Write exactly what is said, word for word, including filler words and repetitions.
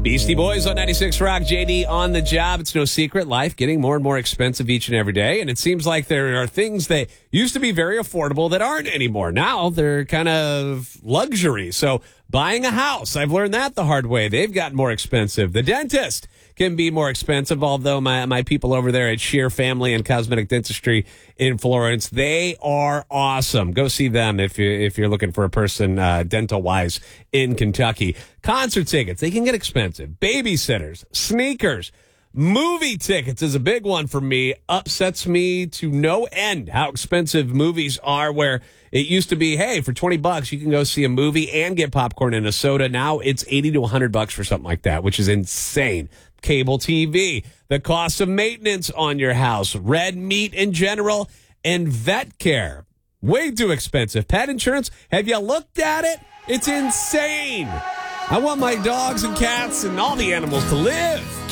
Beastie Boys on ninety-six Rock, J D on the job. It's no secret, life getting more and more expensive each and every day. And it seems like there are things that used to be very affordable that aren't anymore. Now they're kind of luxury. So buying a house, I've learned that the hard way. They've gotten more expensive. The dentist can be more expensive, although my, my people over there at Shear Family and Cosmetic Dentistry in Florence, they are awesome. Go see them if, you, if you're looking for a person uh, dental-wise in Kentucky. Concert tickets, they can get expensive. Babysitters, sneakers, movie tickets is a big one for me. Upsets me to no end how expensive movies are, where it used to be, hey, for twenty bucks, you can go see a movie and get popcorn and a soda. Now it's eighty to one hundred bucks for something like that, which is insane. Cable T V, the cost of maintenance on your house, red meat in general, and vet care. Way too expensive. Pet insurance, have you looked at it? It's insane. I want my dogs and cats and all the animals to live.